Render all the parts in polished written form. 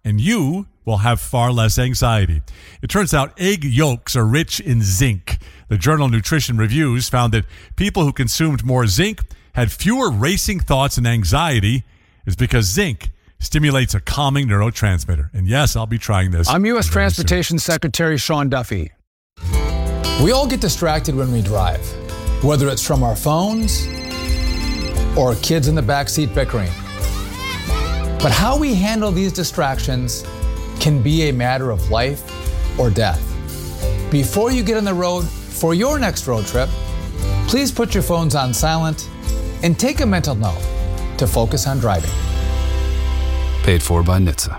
and you will have far less anxiety. It turns out egg yolks are rich in zinc. The journal Nutrition Reviews found that people who consumed more zinc had fewer racing thoughts and anxiety. Is because zinc stimulates a calming neurotransmitter. And yes, I'll be trying this. I'm U.S. Transportation Secretary Sean Duffy. We all get distracted when we drive, whether it's from our phones or kids in the backseat bickering. But how we handle these distractions can be a matter of life or death. Before you get on the road for your next road trip, please put your phones on silent and take a mental note to focus on driving. Paid for by NHTSA.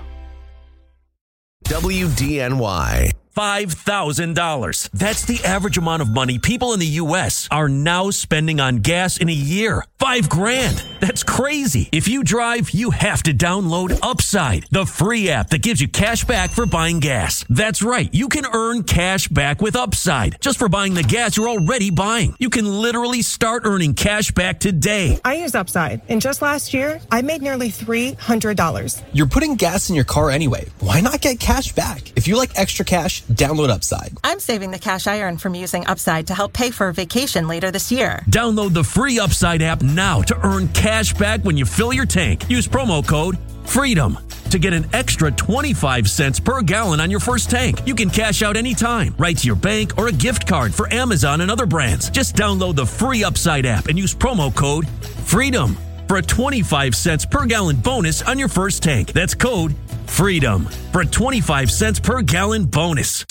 WDNY. $5,000. That's the average amount of money people in the U.S. are now spending on gas in a year. $5,000. That's crazy. If you drive, you have to download Upside, the free app that gives you cash back for buying gas. That's right. You can earn cash back with Upside just for buying the gas you're already buying. You can literally start earning cash back today. I use Upside, and just last year, I made nearly $300. You're putting gas in your car anyway. Why not get cash back? If you like extra cash, download Upside. I'm saving the cash I earn from using Upside to help pay for a vacation later this year. Download the free Upside app now to earn cash back when you fill your tank. Use promo code FREEDOM to get an extra 25 cents per gallon on your first tank. You can cash out anytime, right to your bank or a gift card for Amazon and other brands. Just download the free Upside app and use promo code FREEDOM for a 25 cents per gallon bonus on your first tank. That's code FREEDOM for a 25 cents per gallon bonus.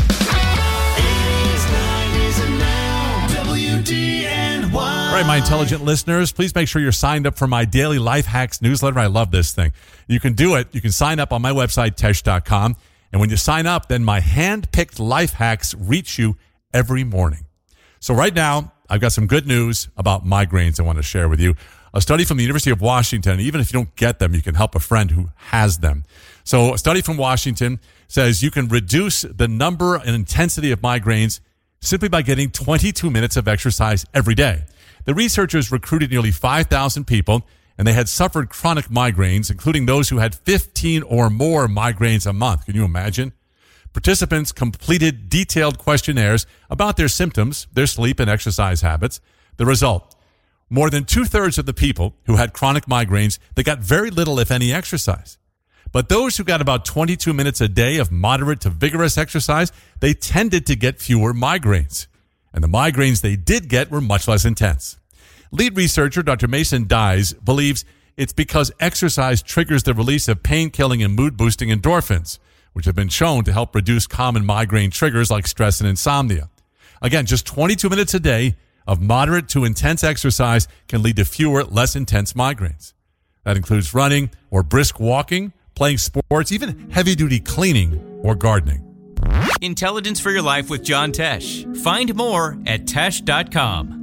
All right, my intelligent listeners, please make sure you're signed up for my daily life hacks newsletter. I love this thing. You can do it. You can sign up on my website, tesh.com. And when you sign up, then my hand-picked life hacks reach you every morning. So right now, I've got some good news about migraines I want to share with you. A study from the University of Washington, even if you don't get them, you can help a friend who has them. So a study from Washington says you can reduce the number and intensity of migraines simply by getting 22 minutes of exercise every day. The researchers recruited nearly 5,000 people, and they had suffered chronic migraines, including those who had 15 or more migraines a month. Can you imagine? Participants completed detailed questionnaires about their symptoms, their sleep, and exercise habits. The result, more than 2/3 of the people who had chronic migraines, they got very little, if any, exercise. But those who got about 22 minutes a day of moderate to vigorous exercise, they tended to get fewer migraines. And the migraines they did get were much less intense. Lead researcher Dr. Mason Dyes believes it's because exercise triggers the release of pain-killing and mood-boosting endorphins, which have been shown to help reduce common migraine triggers like stress and insomnia. Again, just 22 minutes a day of moderate to intense exercise can lead to fewer, less intense migraines. That includes running or brisk walking, playing sports, even heavy-duty cleaning or gardening. Intelligence for your life with John Tesh. Find more at tesh.com.